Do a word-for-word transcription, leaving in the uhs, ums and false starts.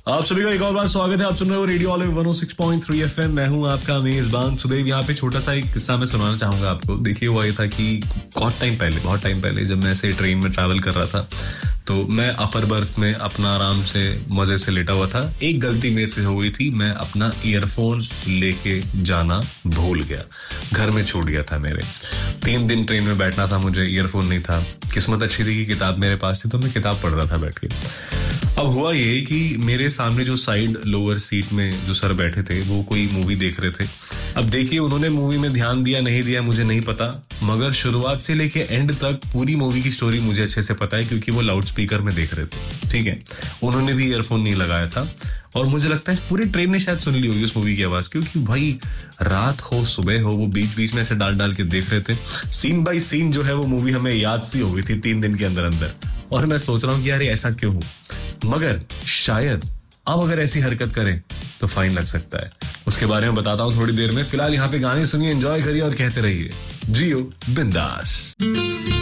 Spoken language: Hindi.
आप सभी का एक और बार स्वागत है। आप सुन रहे हो रेडियो ऑलिव वन ओ सिक्स पॉइंट थ्री एफएम। मैं हूं आपका मेजबान सुदेव। यहाँ पे छोटा सा एक किस्सा मैं सुनाना चाहूंगा आपको। देखिए हुआ ये था कि बहुत टाइम पहले बहुत टाइम पहले जब मैं ऐसे ट्रेन में ट्रैवल कर रहा था, तो मैं अपर बर्थ में अपना आराम से मजे से लेटा हुआ था। एक गलती मेरे से हो गई थी, मैं अपना ईयरफोन लेके जाना भूल गया, घर में छूट गया था मेरे। तीन दिन ट्रेन में बैठना था मुझे, ईयरफोन नहीं था। किस्मत अच्छी थी कि किताब मेरे पास थी, तो मैं किताब पढ़ रहा था बैठ के। अब हुआ ये कि मेरे सामने जो साइड लोअर सीट में जो सर बैठे थे वो कोई मूवी देख रहे थे। अब देखिए उन्होंने मूवी में ध्यान दिया नहीं दिया मुझे नहीं पता, मगर शुरुआत से लेके एंड तक पूरी मूवी की स्टोरी मुझे अच्छे से पता है, क्योंकि वो लाउड स्पीकर में देख रहे थे। ठीक है, उन्होंने भी ईयरफोन नहीं लगाया था और मुझे लगता है पूरी ट्रेन ने शायद सुन ली होगी उस मूवी की आवाज, क्योंकि भाई रात हो सुबह हो वो बीच बीच में ऐसे डाल डाल के देख रहे थे। सीन बाय सीन जो है वो मूवी हमें याद सी हो गई थी तीन दिन के अंदर अंदर। और मैं सोच रहा हूँ कि यार ऐसा क्यों हो, मगर शायद अब अगर ऐसी हरकत करें तो फाइन लग सकता है। उसके बारे में बताता हूँ थोड़ी देर में। फिलहाल यहाँ पे गाने सुनिए, एंजॉय करिए और कहते रहिए जियो बिंदास।